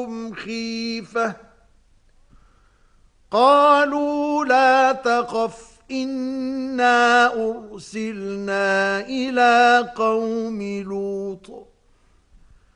خيفة قالوا لا تخف إنا أرسلنا إلى قوم لوط